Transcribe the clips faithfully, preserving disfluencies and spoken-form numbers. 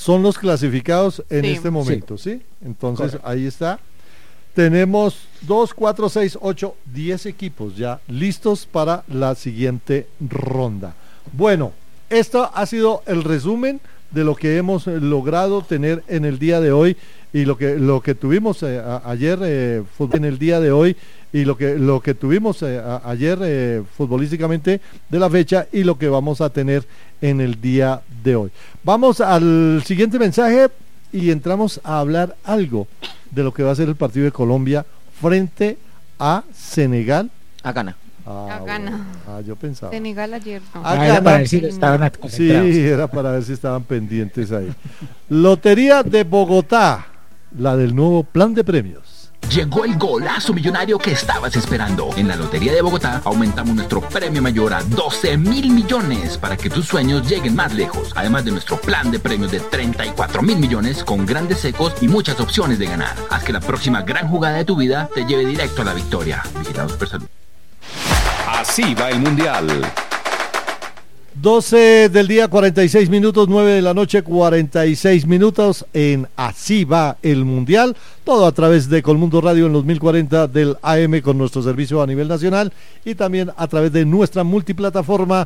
son los clasificados en Sí. este momento, ¿sí? Entonces, Correcto. ahí está. Tenemos dos, cuatro, seis, ocho, diez equipos ya listos para la siguiente ronda. Bueno, esto ha sido el resumen de lo que hemos eh, logrado tener en el día de hoy y lo que lo que tuvimos eh, a, ayer eh, fut- en el día de hoy y lo que lo que tuvimos eh, a, ayer eh, futbolísticamente de la fecha y lo que vamos a tener en el día de hoy. Vamos al siguiente mensaje y entramos a hablar algo de lo que va a ser el partido de Colombia frente a Senegal. A Ghana. Ah, A Ghana. bueno. Ah, yo pensaba. Senegal ayer no. Ah, Ah, era Ghana. para ver si estaban Sí, concentrados. era para ver si estaban pendientes ahí. Lotería de Bogotá, la del nuevo plan de premios. Llegó el golazo millonario que estabas esperando. En la Lotería de Bogotá aumentamos nuestro premio mayor a doce mil millones para que tus sueños lleguen más lejos. Además de nuestro plan de premios de treinta y cuatro mil millones con grandes secos y muchas opciones de ganar. Haz que la próxima gran jugada de tu vida te lleve directo a la victoria. Vigilados por Salud. Así va el Mundial. doce del día, cuarenta y seis minutos, nueve de la noche, cuarenta y seis minutos en Así va el Mundial, todo a través de Colmundo Radio en los mil cuarenta del A M con nuestro servicio a nivel nacional y también a través de nuestra multiplataforma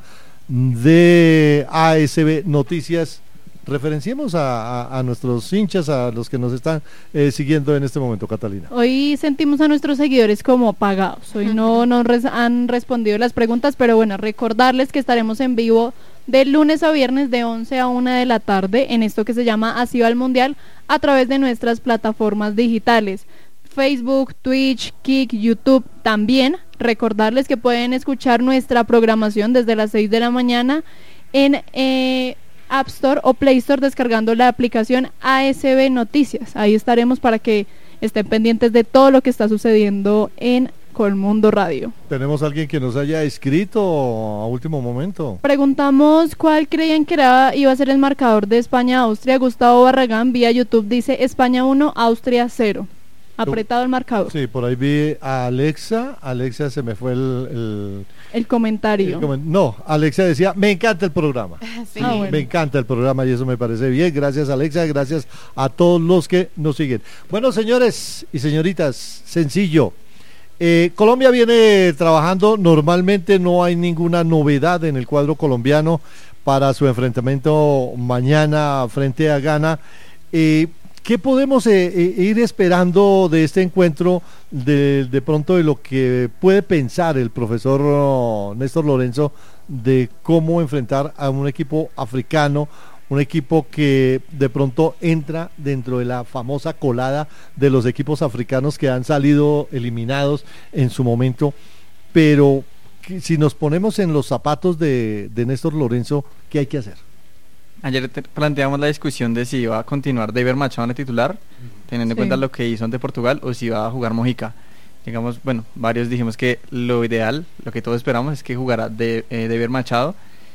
de A S B Noticias. Referenciemos a, a, a nuestros hinchas, a los que nos están eh, siguiendo en este momento, Catalina. Hoy sentimos a nuestros seguidores como apagados. Hoy no nos res- han respondido las preguntas, pero bueno, recordarles que estaremos en vivo de lunes a viernes de once a una de la tarde en esto que se llama Así va el Mundial a través de nuestras plataformas digitales. Facebook, Twitch, Kik, YouTube también. Recordarles que pueden escuchar nuestra programación desde las seis de la mañana en eh, App Store o Play Store descargando la aplicación A S B Noticias. Ahí estaremos para que estén pendientes de todo lo que está sucediendo en Colmundo Radio. ¿Tenemos alguien que nos haya escrito a último momento? Preguntamos cuál creían que era, iba a ser el marcador de España-Austria. Gustavo Barragán vía YouTube dice España uno, Austria cero. Apretado el marcador. Sí, por ahí vi a Alexa. Alexa se me fue el... el, El comentario. el comen- no, Alexa decía, me encanta el programa. Sí. Ah, bueno. Me encanta el programa y eso me parece bien. Gracias, Alexa, gracias a todos los que nos siguen. Bueno, señores y señoritas, sencillo. Eh, Colombia viene trabajando, normalmente no hay ninguna novedad en el cuadro colombiano para su enfrentamiento mañana frente a Ghana. Eh, ¿Qué podemos eh, eh, ir esperando de este encuentro, de, de pronto de lo que puede pensar el profesor oh, Néstor Lorenzo de cómo enfrentar a un equipo africano, un equipo que de pronto entra dentro de la famosa colada de los equipos africanos que han salido eliminados en su momento, pero que, si nos ponemos en los zapatos de, de Néstor Lorenzo, ¿qué hay que hacer? Ayer te- planteamos la discusión de si iba a continuar David Machado en el titular, teniendo en Sí. cuenta lo que hizo ante Portugal, o si iba a jugar Mojica. Digamos, bueno, varios dijimos que lo ideal, lo que todos esperamos es que jugara de, eh, David Machado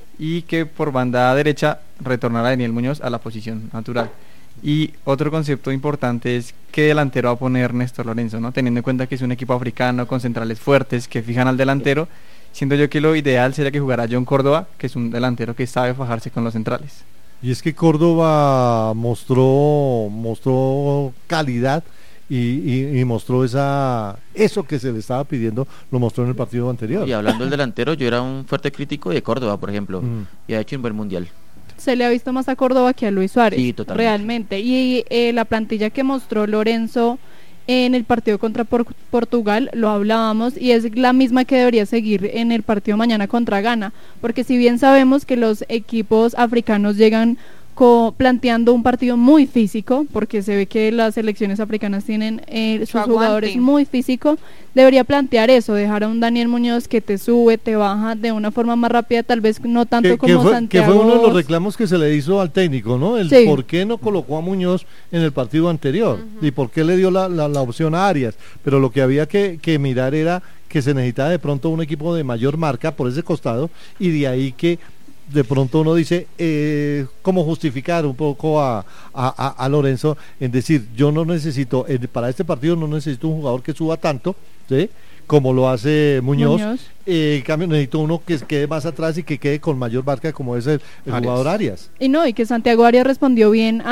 y que por banda derecha retornara Daniel Muñoz a la posición natural. Y otro concepto importante es qué delantero va a poner Néstor Lorenzo, ¿no? Teniendo en cuenta que es un equipo africano con centrales fuertes que fijan al delantero, siento yo que lo ideal sería que jugara John Córdoba, que es un delantero que sabe fajarse con los centrales. Y es que Córdoba mostró mostró calidad y, y, y mostró esa eso que se le estaba pidiendo, lo mostró en el partido anterior. Y hablando del delantero, yo era un fuerte crítico de Córdoba, por ejemplo, Mm. y ha hecho un buen mundial. Se le ha visto más a Córdoba que a Luis Suárez. Sí, totalmente. Realmente. Y eh, la plantilla que mostró Lorenzo en el partido contra Por- Portugal, lo hablábamos, y es la misma que debería seguir en el partido mañana contra Ghana, porque si bien sabemos que los equipos africanos llegan co- planteando un partido muy físico, porque se ve que las selecciones africanas tienen eh, sus aguante. jugadores muy físicos, debería plantear eso, dejar a un Daniel Muñoz que te sube, te baja de una forma más rápida, tal vez no tanto que, como que fue, que Santiago. fue uno de los reclamos que se le hizo al técnico, ¿no? El Sí. por qué no colocó a Muñoz en el partido anterior y por qué le dio la, la, la opción a Arias. Pero lo que había que, que mirar era que se necesitaba de pronto un equipo de mayor marca por ese costado y de ahí que de pronto uno dice eh, cómo justificar un poco a, a, a, a Lorenzo en decir yo no necesito, eh, para este partido no necesito un jugador que suba tanto, ¿sí? Como lo hace Muñoz, Muñoz. Eh, en cambio necesito uno que quede más atrás y que quede con mayor marca como es el, el Arias. jugador Arias. Y no, y que Santiago Arias respondió bien